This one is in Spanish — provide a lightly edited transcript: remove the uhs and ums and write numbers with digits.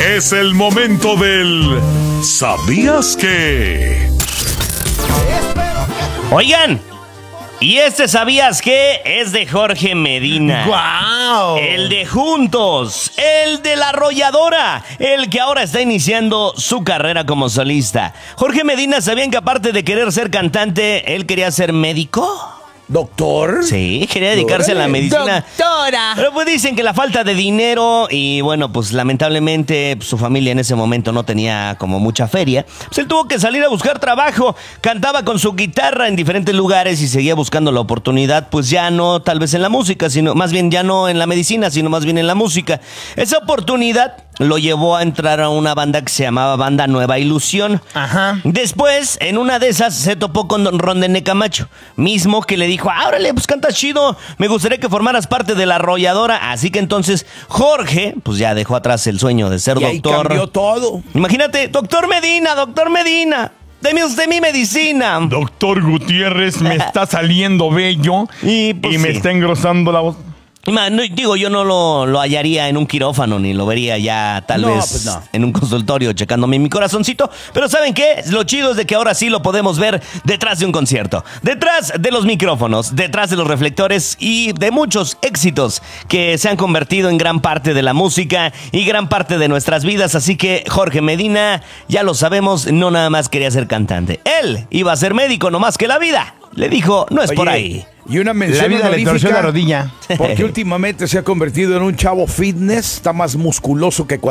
Es el momento del ¿Sabías qué? Oigan, y ¿sabías qué? Es de Jorge Medina. ¡Guau! El de Juntos, el de La Arrolladora, el que ahora está iniciando su carrera como solista. Jorge Medina, ¿sabían que aparte de querer ser cantante, él quería ser médico? ¿Doctor? Sí, quería dedicarse a la medicina. ¡Doctora! Pero pues dicen que la falta de dinero y bueno, pues lamentablemente su familia en ese momento no tenía como mucha feria. Pues él tuvo que salir a buscar trabajo. Cantaba con su guitarra en diferentes lugares y seguía buscando la oportunidad, pues ya no tal vez en la música, sino más bien ya no en la medicina, sino más bien en la música. Esa oportunidad lo llevó a entrar a una banda que se llamaba Banda Nueva Ilusión. Ajá. Después, en una de esas, se topó con don Rondené Camacho, mismo que le dijo, órale, pues cantas chido, me gustaría que formaras parte de La Arrolladora. Así que entonces Jorge, pues ya dejó atrás el sueño de ser Y ahí doctor. cambió todo. Imagínate, doctor Medina, deme usted mi medicina. Doctor Gutiérrez, me está saliendo bello Y, pues, me sí. está engrosando la voz. Digo, yo no lo hallaría en un quirófano, ni lo vería ya tal vez pues no. en un consultorio checándome mi corazoncito. Pero ¿saben qué? Lo chido es de que ahora sí lo podemos ver detrás de un concierto. Detrás de los micrófonos, detrás de los reflectores y de muchos éxitos que se han convertido en gran parte de la música y gran parte de nuestras vidas. Así que Jorge Medina, ya lo sabemos, no nada más quería ser cantante. Él iba a ser médico, no más que la vida le dijo, no es por ahí. Y una mención La vida le torció la rodilla. porque últimamente se ha convertido en un chavo fitness, está más musculoso que cuando